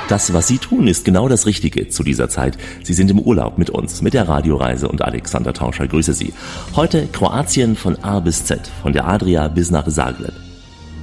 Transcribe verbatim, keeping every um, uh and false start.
Das, was Sie tun, ist genau das Richtige zu dieser Zeit. Sie sind im Urlaub mit uns, mit der Radioreise und Alexander Tauscher grüße Sie. Heute Kroatien von A bis Z, von der Adria bis nach Zagreb.